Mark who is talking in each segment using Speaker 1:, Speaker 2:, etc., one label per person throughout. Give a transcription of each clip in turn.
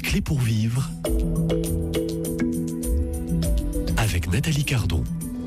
Speaker 1: clés pour vivre avec Nathalie Cardon.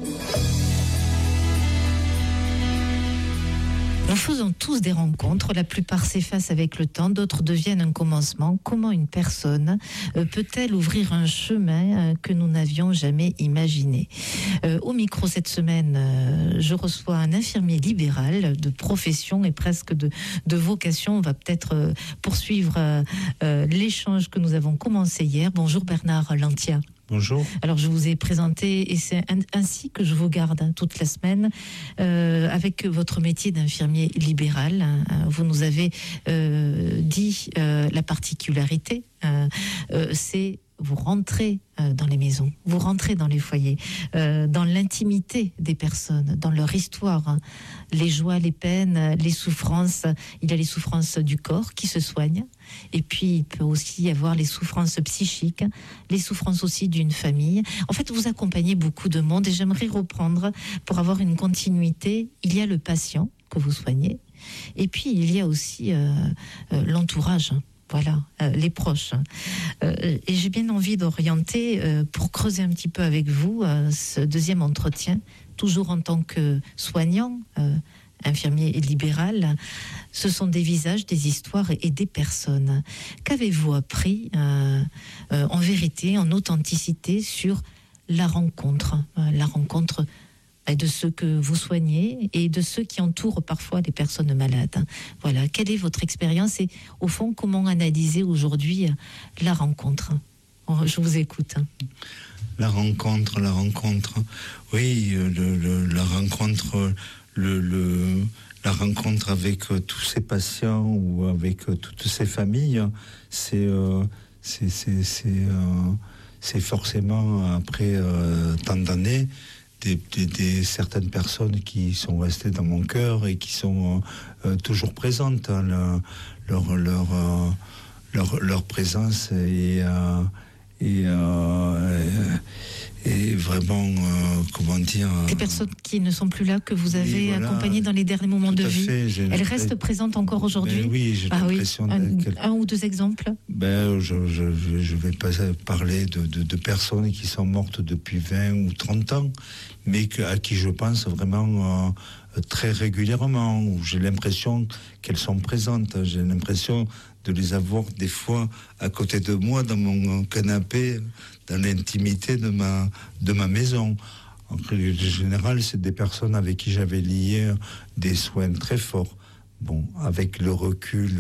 Speaker 2: Nous faisons tous des rencontres, la plupart s'effacent avec le temps, d'autres deviennent un commencement. Comment une personne peut-elle ouvrir un chemin que nous n'avions jamais imaginé ? Au micro cette semaine, je reçois un infirmier libéral de profession et presque de vocation. On va peut-être poursuivre l'échange que nous avons commencé hier. Bonjour Bernard Lantia.
Speaker 3: Bonjour.
Speaker 2: Alors je vous ai présenté et c'est ainsi que je vous garde toute la semaine avec votre métier d'infirmier libéral. Vous nous avez dit la particularité, c'est vous rentrez dans les maisons, vous rentrez dans les foyers, dans l'intimité des personnes, dans leur histoire, les joies, les peines, les souffrances. Il y a les souffrances du corps qui se soignent, et puis il peut aussi y avoir les souffrances psychiques, les souffrances aussi d'une famille. En fait, vous accompagnez beaucoup de monde, et j'aimerais reprendre pour avoir une continuité. Il y a le patient que vous soignez, et puis il y a aussi l'entourage. Voilà, les proches. Et j'ai bien envie d'orienter, pour creuser un petit peu avec vous, ce deuxième entretien, toujours en tant que soignant, infirmier et libéral. Ce sont des visages, des histoires et des personnes. Qu'avez-vous appris, en vérité, en authenticité, sur la rencontre de ceux que vous soignez et de ceux qui entourent parfois les personnes malades. Voilà, quelle est votre expérience et au fond, comment analyser aujourd'hui la rencontre ? Je vous écoute.
Speaker 3: La rencontre. Oui, la rencontre avec tous ces patients ou avec toutes ces familles, c'est forcément après tant d'années. Des certaines personnes qui sont restées dans mon cœur et qui sont toujours présentes. Leur présence est vraiment, comment dire...
Speaker 2: Des personnes qui ne sont plus là, que vous avez accompagnées dans les derniers moments de vie, elles restent présentes encore aujourd'hui ?
Speaker 3: Oui, j'ai l'impression...
Speaker 2: Un ou deux exemples ?
Speaker 3: Je vais pas parler de personnes qui sont mortes depuis 20 ou 30 ans, mais à qui je pense vraiment très régulièrement, où j'ai l'impression qu'elles sont présentes. J'ai l'impression de les avoir des fois à côté de moi, dans mon canapé, dans l'intimité de ma maison. En général, c'est des personnes avec qui j'avais lié des soins très forts. Bon, avec le recul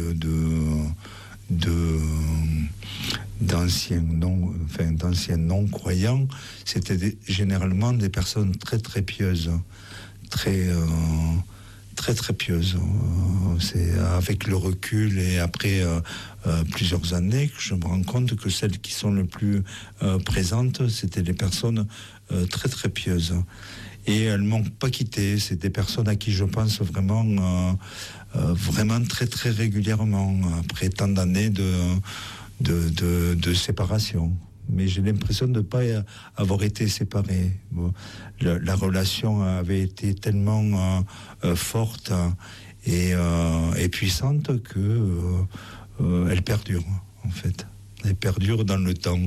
Speaker 3: d'anciens non-croyants, c'était généralement des personnes très très pieuses, très pieuses. C'est avec le recul et après plusieurs années que je me rends compte que celles qui sont les plus présentes, c'était des personnes très très pieuses. Et elles m'ont pas quitté. C'est des personnes à qui je pense vraiment très très régulièrement après tant d'années de séparation. Mais j'ai l'impression de ne pas avoir été séparé. La relation avait été tellement forte et puissante que elle perdure, en fait. Elle perdure dans le temps.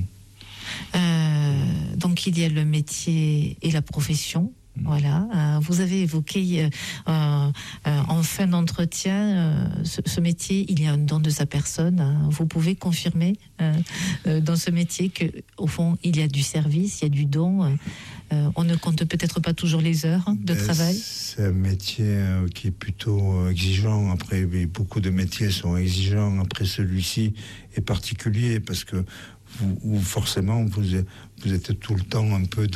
Speaker 2: Donc il y a le métier et la profession. Voilà, vous avez évoqué en fin d'entretien ce métier, il y a un don de sa personne. Vous pouvez confirmer dans ce métier que, au fond, il y a du service, il y a du don. On ne compte peut-être pas toujours les heures de travail.
Speaker 3: C'est un métier qui est plutôt exigeant. Après, beaucoup de métiers sont exigeants. Après, celui-ci est particulier parce que forcément vous êtes tout le temps un peu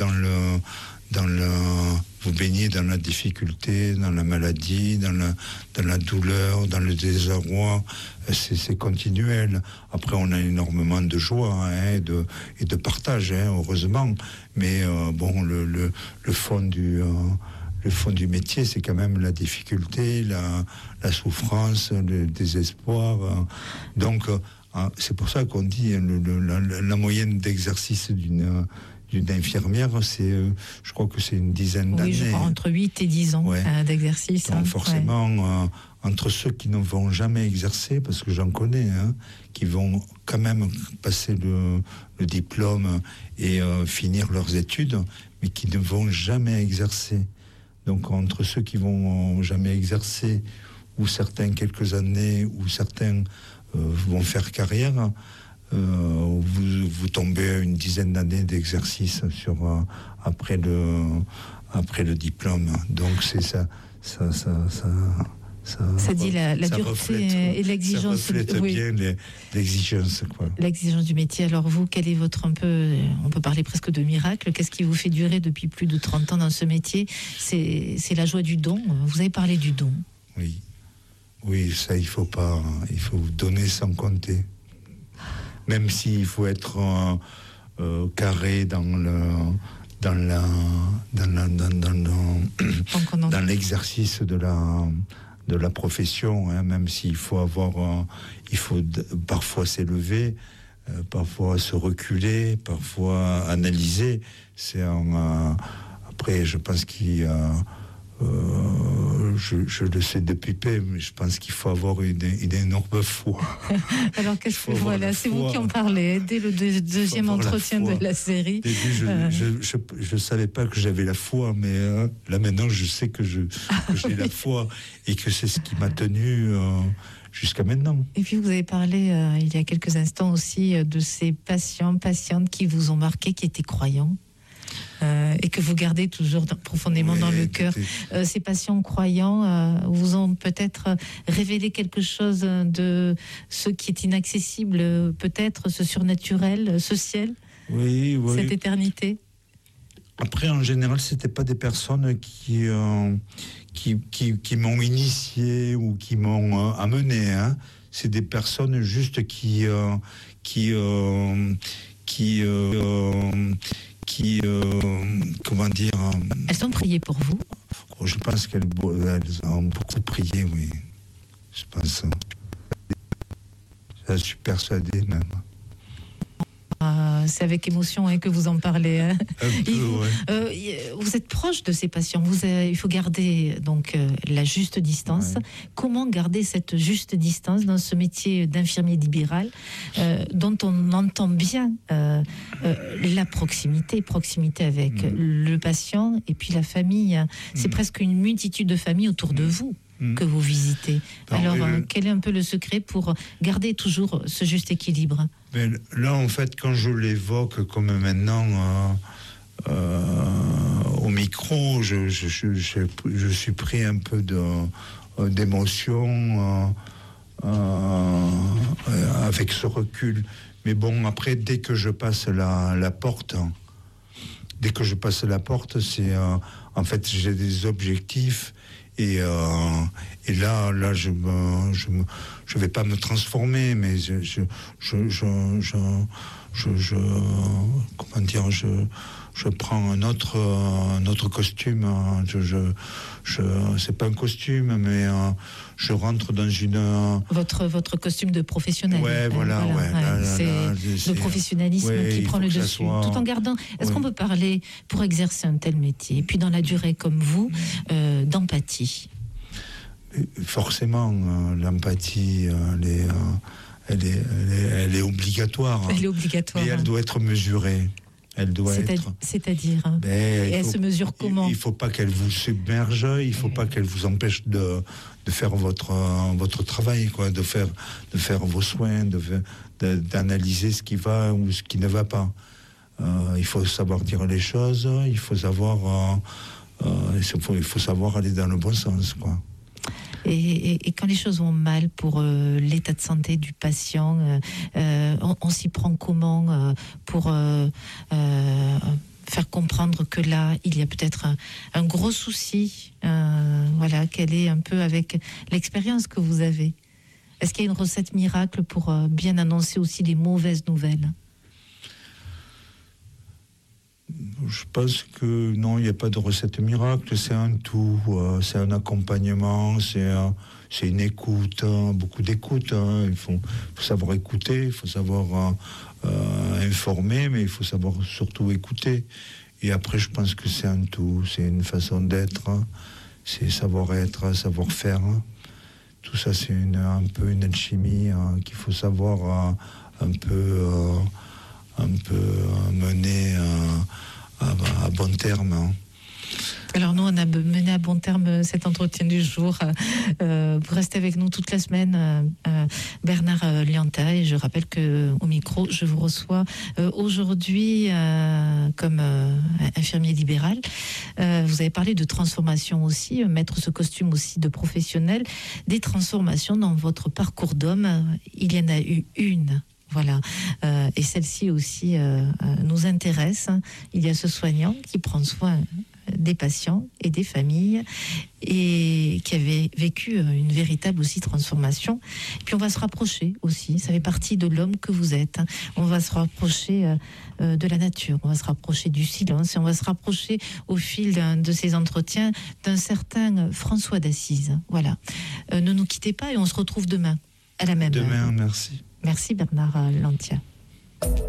Speaker 3: vous baignez dans la difficulté, dans la maladie, dans la douleur, dans le désarroi. C'est continuel. Après, on a énormément de joie et de partage, heureusement. Mais le fond du métier, c'est quand même la difficulté, la souffrance, le désespoir. Donc, c'est pour ça qu'on dit la moyenne d'exercice d'une infirmière, je crois que c'est une dizaine d'années.
Speaker 2: Oui, je crois, entre 8 et 10 ans d'exercice.
Speaker 3: Donc forcément, entre ceux qui ne vont jamais exercer, parce que j'en connais, qui vont quand même passer le diplôme et finir leurs études, mais qui ne vont jamais exercer. Donc entre ceux qui vont jamais exercer, ou certains quelques années, ou certains vont faire carrière, vous tombez à une dizaine d'années d'exercice après le diplôme. Donc c'est ça
Speaker 2: dit la dureté et l'exigence.
Speaker 3: Ça reflète bien l'exigence, quoi.
Speaker 2: L'exigence du métier. Alors vous, quel est votre on peut parler presque de miracle. Qu'est-ce qui vous fait durer depuis plus de 30 ans dans ce métier? C'est la joie du don. Vous avez parlé du don.
Speaker 3: Oui, ça il faut donner sans compter. Même s'il faut être carré dans l'exercice de la profession, même s'il faut parfois s'élever, parfois se reculer, parfois analyser. Après, je pense je le sais depuis peu, mais je pense qu'il faut avoir une énorme foi.
Speaker 2: Alors c'est vous qui en parlez dès le deuxième entretien de la série.
Speaker 3: Je savais pas que j'avais la foi, mais là maintenant je sais que j'ai la foi et que c'est ce qui m'a tenu jusqu'à maintenant. Et
Speaker 2: puis vous avez parlé il y a quelques instants aussi de ces patientes qui vous ont marqué, qui étaient croyants. Et que vous gardez toujours profondément dans le cœur. Ces patients croyants vous ont peut-être révélé quelque chose de ce qui est inaccessible, peut-être ce surnaturel, ce ciel, cette éternité.
Speaker 3: Après, en général, c'était pas des personnes qui m'ont initié ou qui m'ont amené. C'est des personnes juste qui comment dire...
Speaker 2: Elles ont prié pour vous?
Speaker 3: Je pense qu'elles ont beaucoup prié, oui. Je pense. Je suis persuadé, même.
Speaker 2: C'est avec émotion que vous en parlez.
Speaker 3: Un peu,
Speaker 2: vous êtes proche de ces patients. Il faut garder donc la juste distance. Comment garder cette juste distance dans ce métier d'infirmier libéral dont on entend bien la proximité avec le patient et puis la famille. C'est presque une multitude de familles autour de vous que vous visitez. Alors, quel est un peu le secret pour garder toujours ce juste équilibre?
Speaker 3: Mais là, en fait, quand je l'évoque comme maintenant au micro, je suis pris un peu d'émotion avec ce recul. Mais bon, après, dès que je passe la porte, c'est en fait, j'ai des objectifs. Et là, je vais pas me transformer, mais comment dire, je prends un autre costume. C'est pas un costume, mais je rentre dans une...
Speaker 2: Votre costume de professionnel.
Speaker 3: C'est
Speaker 2: le professionnalisme qui prend le dessus, tout en gardant... Est-ce qu'on peut parler, pour exercer un tel métier, et puis dans la durée comme vous, d'empathie?
Speaker 3: Forcément, l'empathie, elle est obligatoire.
Speaker 2: Elle est obligatoire.
Speaker 3: Mais elle doit être mesurée.
Speaker 2: C'est-à-dire elle se mesure comment?
Speaker 3: Il ne faut pas qu'elle vous submerge, il ne faut pas qu'elle vous empêche de faire votre travail, quoi, de faire vos soins, d'analyser ce qui va ou ce qui ne va pas. Il faut savoir dire les choses, il faut savoir aller dans le bon sens, quoi.
Speaker 2: Et quand les choses vont mal pour l'état de santé du patient, on s'y prend comment pour faire comprendre que là, il y a peut-être un gros souci, quelle est un peu avec l'expérience que vous avez? Est-ce qu'il y a une recette miracle pour bien annoncer aussi les mauvaises nouvelles?
Speaker 3: Je pense que non, il n'y a pas de recette miracle, c'est un tout, c'est un accompagnement, c'est une écoute, beaucoup d'écoute. Il faut savoir écouter, il faut savoir informer, mais il faut savoir surtout écouter. Et après, je pense que c'est un tout, c'est une façon d'être, c'est savoir-être, savoir-faire. Tout ça, c'est un peu une alchimie qu'il faut savoir un peu mener à bon terme.
Speaker 2: Alors nous, on a mené à bon terme cet entretien du jour. Vous restez avec nous toute la semaine, Bernard Lianta, et je rappelle qu'au micro, je vous reçois aujourd'hui comme infirmier libéral. Vous avez parlé de transformation aussi, mettre ce costume aussi de professionnel. Des transformations dans votre parcours d'homme, il y en a eu une. Voilà, et celle-ci aussi nous intéresse. Il y a ce soignant qui prend soin des patients et des familles et qui avait vécu une véritable aussi transformation. Et puis on va se rapprocher aussi, ça fait partie de l'homme que vous êtes. On va se rapprocher de la nature, on va se rapprocher du silence et on va se rapprocher au fil de ces entretiens d'un certain François d'Assise. Voilà, ne nous quittez pas et on se retrouve demain à la même heure.
Speaker 3: Demain, merci.
Speaker 2: Merci Bernard Lianta.